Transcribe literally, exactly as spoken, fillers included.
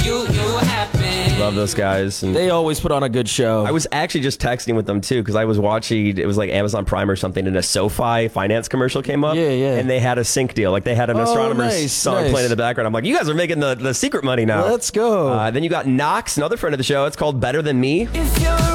You, you happen. Love those guys. And They always put on a good show. I was actually just texting with them too because I was watching, it was like Amazon Prime or something, and a SoFi finance commercial came up. Yeah, yeah. And they had a sync deal. Like they had an Oh, astronomer's nice, song nice. playing in the background. I'm like, you guys are making the, the secret money now. Let's go. Uh, then you got Knox, another friend of the show. It's called Better Than Me. If you're